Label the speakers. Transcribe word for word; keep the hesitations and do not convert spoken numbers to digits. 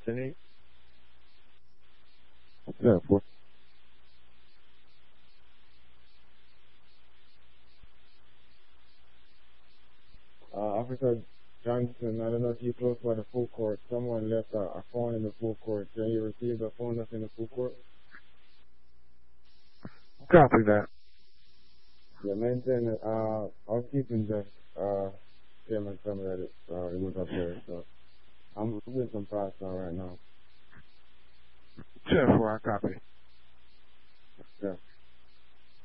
Speaker 1: Cindy?
Speaker 2: Yeah, four.
Speaker 3: Uh, Officer Johnson, I don't know if you're close by the full court. Someone left a, a phone in the full court. Can you receive the phone that's in the full court?
Speaker 2: Copy that.
Speaker 3: Yeah, maintain uh, housekeeping just uh, came and told me that it, uh, it was up there. So I'm doing some parts now right now.
Speaker 2: ten four, I copy.
Speaker 3: Yeah.